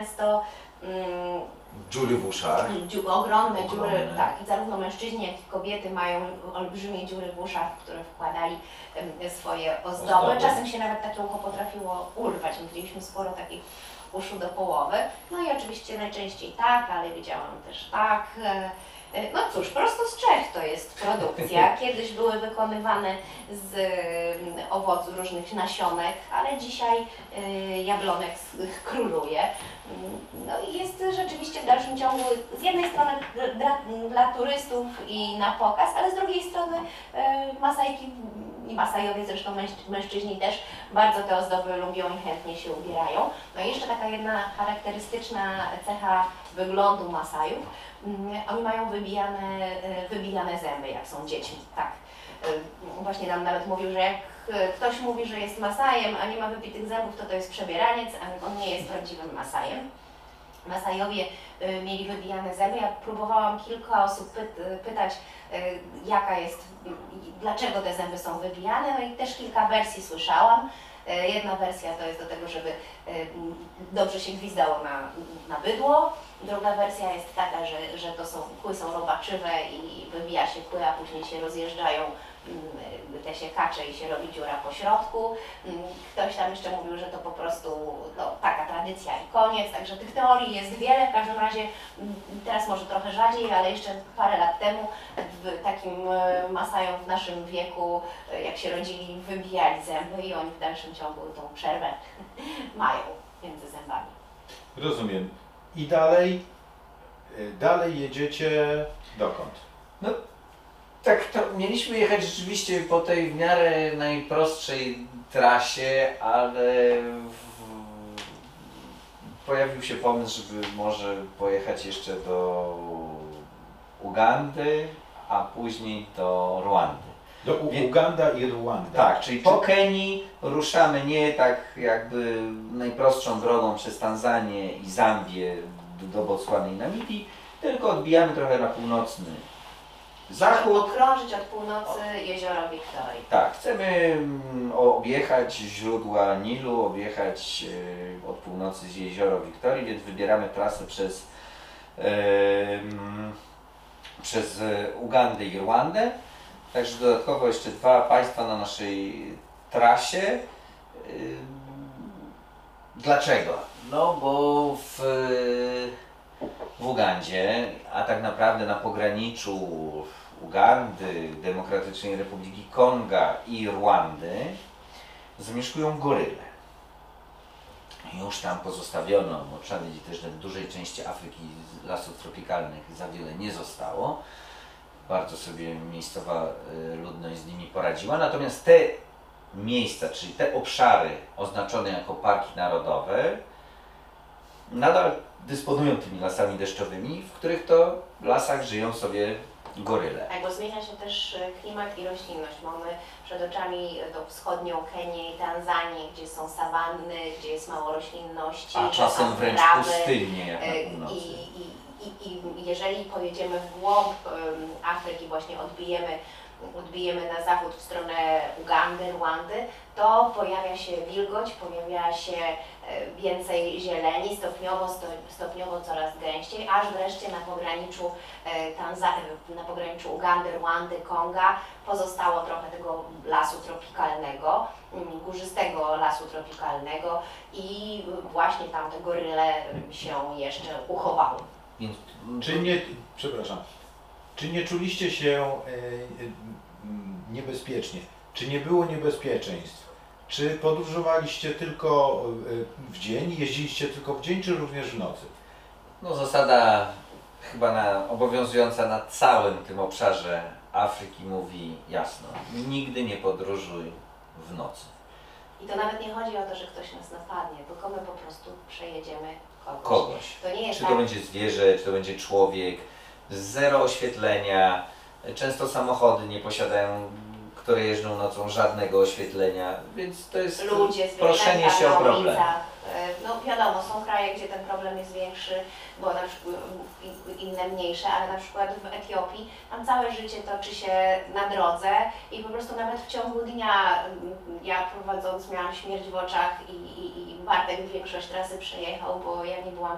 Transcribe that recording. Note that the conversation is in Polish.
często dziury w uszach. Ogromne dziury, tak, i zarówno mężczyźni, jak i kobiety mają olbrzymie dziury w uszach, w które wkładali swoje ozdoby. Czasem się nawet takie ucho potrafiło urwać, mieliśmy sporo takich uszu do połowy. No i oczywiście najczęściej tak, ale widziałam też tak. No cóż, prosto z Czech to jest produkcja. Kiedyś były wykonywane z owoców różnych nasionek, ale dzisiaj jablonek króluje. No i jest rzeczywiście w dalszym ciągu z jednej strony dla turystów i na pokaz, ale z drugiej strony Masajki i Masajowie, zresztą mężczyźni też bardzo te ozdoby lubią i chętnie się ubierają. No i jeszcze taka jedna charakterystyczna cecha wyglądu Masajów. Oni mają wybijane zęby, jak są dziećmi, tak. Właśnie nam nawet mówił, że jak ktoś mówi, że jest Masajem, a nie ma wybitych zębów, to jest przebieraniec, a on nie jest prawdziwym Masajem. Masajowie mieli wybijane zęby. Ja próbowałam kilka osób pytać, jaka jest, dlaczego te zęby są wybijane, no i też kilka wersji słyszałam. Jedna wersja to jest do tego, żeby dobrze się gwizdało na bydło. Druga wersja jest taka, że to kły są robaczywe i wybija się kły, a później się rozjeżdżają te siekacze i się robi dziura po środku. Ktoś tam jeszcze mówił, że to po prostu taka tradycja i koniec, także tych teorii jest wiele. W każdym razie teraz może trochę rzadziej, ale jeszcze parę lat temu takim Masajom w naszym wieku, jak się rodzili, wybijali zęby i oni w dalszym ciągu tą przerwę mają między zębami. Rozumiem. I dalej jedziecie dokąd? No, tak, to mieliśmy jechać rzeczywiście po tej w miarę najprostszej trasie, ale pojawił się pomysł, żeby może pojechać jeszcze do Ugandy, a później do Rwandy. Do Uganda i Rwanda. Tak, czyli po Kenii ruszamy nie tak jakby najprostszą drogą przez Tanzanię i Zambię do Botswany i Namibii, tylko odbijamy trochę na północny zachód. Okrążyć od północy jezioro Wiktorii. Tak, chcemy objechać źródła Nilu, objechać od północy z jezioro Wiktorii, więc wybieramy trasę przez Ugandę i Rwandę. Także dodatkowo jeszcze dwa państwa na naszej trasie. Dlaczego? No bo w Ugandzie, a tak naprawdę na pograniczu Ugandy, Demokratycznej Republiki Konga i Rwandy zamieszkują goryle. Już tam pozostawiono, bo trzeba wiedzieć też, że w dużej części Afryki lasów tropikalnych za wiele nie zostało. Bardzo sobie miejscowa ludność z nimi poradziła. Natomiast te miejsca, czyli te obszary oznaczone jako parki narodowe, nadal dysponują tymi lasami deszczowymi, w których to lasach żyją sobie goryle. Tak, bo zmienia się też klimat i roślinność. Mamy przed oczami tą wschodnią Kenię i Tanzanię, gdzie są sawanny, gdzie jest mało roślinności. A czasem wręcz pustynie, jak na północy. I jeżeli pojedziemy w głąb Afryki, właśnie odbijemy na zachód w stronę Ugandy, Rwandy, to pojawia się wilgoć, pojawia się więcej zieleni, stopniowo coraz gęściej, aż wreszcie na pograniczu Ugandy, Rwandy, Konga pozostało trochę tego lasu tropikalnego, górzystego lasu tropikalnego i właśnie tam te goryle się jeszcze uchowały. Więc, czy nie czuliście się niebezpiecznie? Czy nie było niebezpieczeństw? Czy podróżowaliście tylko w dzień, jeździliście tylko w dzień, czy również w nocy? no zasada chyba obowiązująca na całym tym obszarze Afryki mówi jasno: nigdy nie podróżuj w nocy. I to nawet nie chodzi o to, że ktoś nas napadnie, tylko my po prostu przejedziemy Kogoś. To nie jest Czy to będzie zwierzę, czy to będzie człowiek, zero oświetlenia. Często samochody nie posiadają, które jeżdżą nocą, żadnego oświetlenia, więc to jest ludzie, proszenie się o problem. No wiadomo, są kraje, gdzie ten problem jest większy, bo na przykład inne mniejsze, ale na przykład w Etiopii tam całe życie toczy się na drodze i po prostu nawet w ciągu dnia, ja prowadząc miałam śmierć w oczach i Bartek większość trasy przejechał, bo ja nie byłam